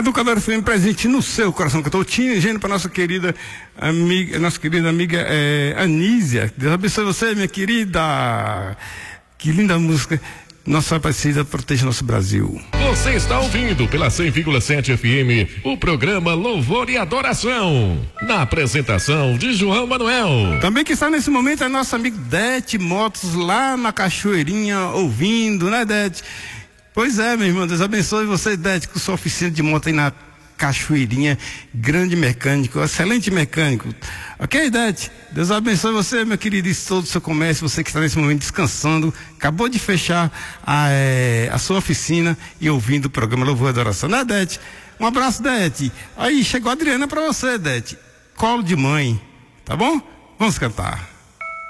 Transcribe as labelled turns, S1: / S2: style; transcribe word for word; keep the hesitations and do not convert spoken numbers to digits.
S1: Educadora F M presente no seu coração, que eu estou tingindo para nossa querida amiga, nossa querida amiga é, Anísia. Deus abençoe você, minha querida. Que linda música. Nossa Aparecida proteja nosso Brasil.
S2: Você está ouvindo pela cem vírgula sete F M o programa Louvor e Adoração, na apresentação de João Manuel.
S1: Também que está nesse momento é nosso amigo Dete Motos, lá na Cachoeirinha, ouvindo, né, Dete? Pois é, meu irmão, Deus abençoe você, Dete, com sua oficina de moto aí na Cachoeirinha, grande mecânico, excelente mecânico. Ok, Dete? Deus abençoe você, meu querido, e todo o seu comércio, você que está nesse momento descansando, acabou de fechar a, é, a sua oficina e ouvindo o programa Louvor e Adoração, né, Dete? Um abraço, Dete. Aí, chegou a Adriana para você, Dete. Colo de mãe, tá bom? Vamos cantar.